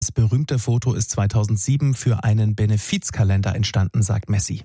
Das berühmte Foto ist 2007 für einen Benefizkalender entstanden, sagt Messi.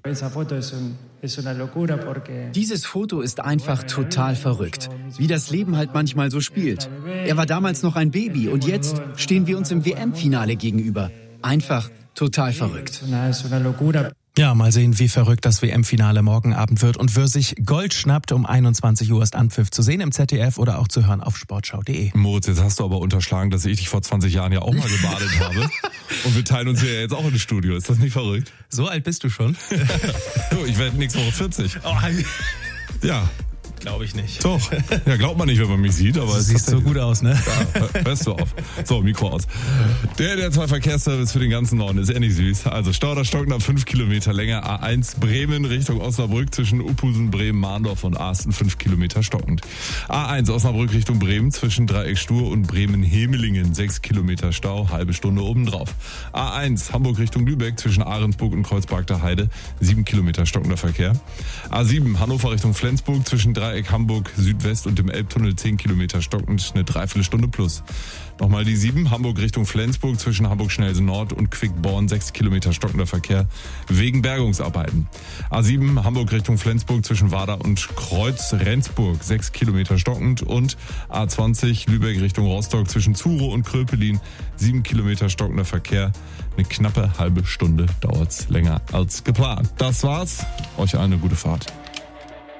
Dieses Foto ist einfach total verrückt, wie das Leben halt manchmal so spielt. Er war damals noch ein Baby und jetzt stehen wir uns im WM-Finale gegenüber. Einfach total verrückt. Ja, mal sehen, wie verrückt das WM-Finale morgen Abend wird und wer sich Gold schnappt, um 21 Uhr ist Anpfiff zu sehen im ZDF oder auch zu hören auf sportschau.de. Moritz, jetzt hast du aber unterschlagen, dass ich dich vor 20 Jahren ja auch mal gebadet habe. Und wir teilen uns ja jetzt auch im Studio. Ist das nicht verrückt? So alt bist du schon? Du, ich werde nächste Woche 40. Oh, ja. Glaube ich nicht. Doch. Ja, glaubt man nicht, wenn man mich sieht, aber es sieht so gut aus, ne? Ja, hörst du auf. So, Mikro aus. Der 2 Verkehrsservice für den ganzen Norden ist eher süß. Also Stau oder Stocken ab 5 Kilometer länger. A1 Bremen Richtung Osnabrück zwischen Uphusen, Bremen, Mahndorf und Asten 5 Kilometer stockend. A1 Osnabrück Richtung Bremen zwischen Dreieck Stur und Bremen-Hemelingen 6 Kilometer Stau, halbe Stunde obendrauf. A1 Hamburg Richtung Lübeck zwischen Ahrensburg und Kreuzberg der Heide 7 Kilometer stockender Verkehr. A7 Hannover Richtung Flensburg zwischen Dreieck Hamburg Südwest und dem Elbtunnel 10 Kilometer stockend, eine Dreiviertelstunde plus. Nochmal die 7, Hamburg Richtung Flensburg zwischen Hamburg-Schnellsen Nord und Quickborn 6 Kilometer stockender Verkehr wegen Bergungsarbeiten. A7, Hamburg Richtung Flensburg zwischen Wader und Kreuz-Rendsburg 6 Kilometer stockend und A20, Lübeck Richtung Rostock zwischen Zuro und Kröpelin 7 Kilometer stockender Verkehr. Eine knappe halbe Stunde dauert's länger als geplant. Das war's. Euch eine gute Fahrt.